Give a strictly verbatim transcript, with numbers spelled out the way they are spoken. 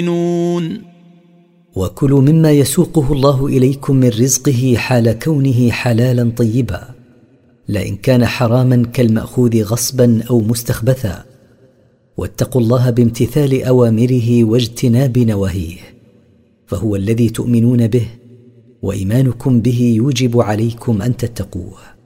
وكلوا مما يسوقه الله إليكم من رزقه حال كونه حلالا طيبا، لئن كان حراما كالمأخوذ غصبا أو مستخبثا، واتقوا الله بامتثال أوامره واجتناب نواهيه، فهو الذي تؤمنون به، وإيمانكم به يوجب عليكم أن تتقوه.